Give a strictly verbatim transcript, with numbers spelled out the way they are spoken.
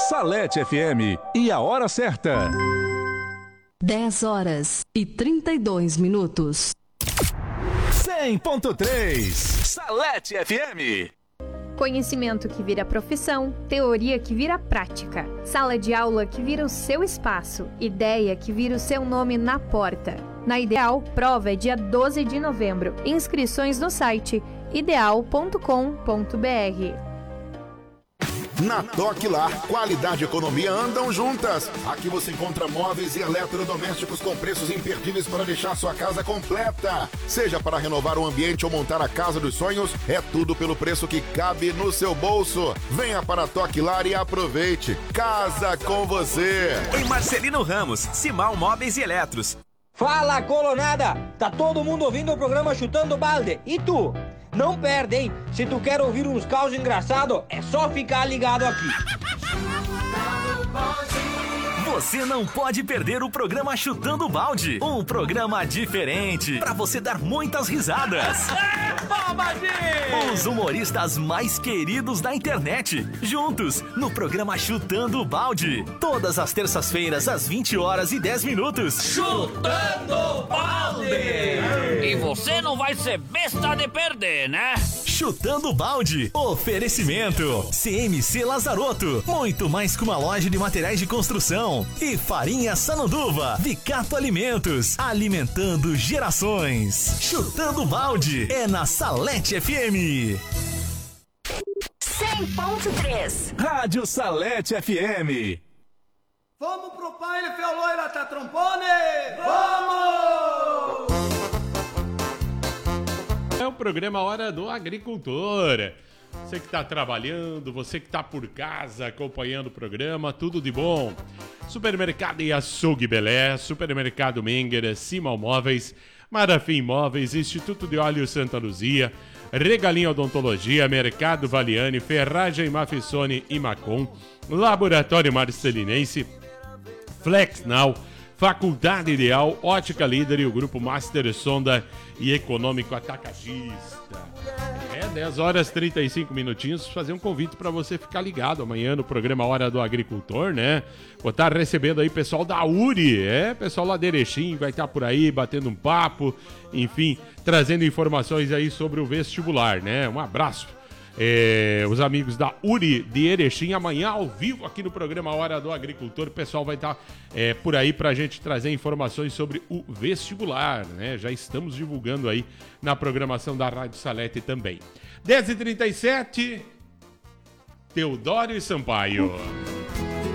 Salete F M e a hora certa. dez horas e trinta e dois minutos. cem ponto três Salete F M. Conhecimento que vira profissão, teoria que vira prática, sala de aula que vira o seu espaço, ideia que vira o seu nome na porta. Na Ideal, prova é dia doze de novembro. Inscrições no site ideal ponto com ponto b r. Na Toque Lar, qualidade e economia andam juntas. Aqui você encontra móveis e eletrodomésticos com preços imperdíveis para deixar sua casa completa. Seja para renovar o ambiente ou montar a casa dos sonhos, é tudo pelo preço que cabe no seu bolso. Venha para a Toque Lar e aproveite. Casa com você. Em Marcelino Ramos, Simal Móveis e Eletros. Fala, colonada! Tá todo mundo ouvindo o programa Chutando Balde. E tu? Não perde, hein? Se tu quer ouvir uns causos engraçados, é só ficar ligado aqui. Você não pode perder o programa Chutando Balde. Um programa diferente para você dar muitas risadas. Os humoristas mais queridos da internet, juntos no programa Chutando Balde. Todas as terças-feiras, às vinte horas e dez minutos. Chutando Balde! E você não vai ser besta de perder, né? Chutando Balde. Oferecimento C M C Lazarotto. Muito mais que uma loja de materiais de construção. E Farinha Sananduva. Vicato Alimentos. Alimentando gerações. Chutando Balde. É na Salete F M. cem ponto três Rádio Salete F M. Vamos pro baile, feu loira, tá trombone? Vamos! É o programa Hora do Agricultor. Você que está trabalhando, você que está por casa acompanhando o programa, tudo de bom. Supermercado e Açougue Belé, Supermercado Menger, Simal Móveis, Marafim Móveis, Instituto de Óleo Santa Luzia, Regalinho Odontologia, Mercado Valiani, Ferragem Mafissone e Macon, Laboratório Marcelinense, Flexnal, Faculdade Ideal, Ótica Líder e o Grupo Master Sonda e Econômico Atacadista. É, dez horas e trinta e cinco minutinhos, fazer um convite para você ficar ligado amanhã no programa Hora do Agricultor, né? Vou estar recebendo aí pessoal da U R I, é, pessoal lá de Erechim, vai estar por aí batendo um papo, enfim, trazendo informações aí sobre o vestibular, né? Um abraço. É, os amigos da U R I de Erechim, amanhã ao vivo aqui no programa Hora do Agricultor, o pessoal vai estar é, por aí pra gente trazer informações sobre o vestibular, né? Já estamos divulgando aí na programação da Rádio Salete também. dez e trinta e sete, Teodoro e Sampaio.